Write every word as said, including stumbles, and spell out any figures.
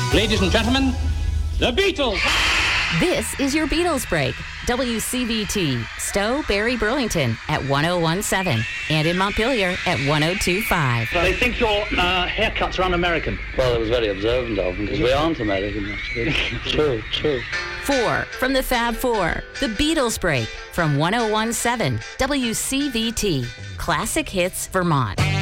Ladies and gentlemen, the Beatles. This is your Beatles Break. W C V T, Stowe, Barry, Burlington at one oh one point seven and in Montpelier at one oh two point five. They think your uh, haircuts are un-American. Well, it was very observant of them because we aren't American, actually. True, true. Four from the Fab Four, the Beatles Break from one oh one point seven W C V T, Classic Hits, Vermont.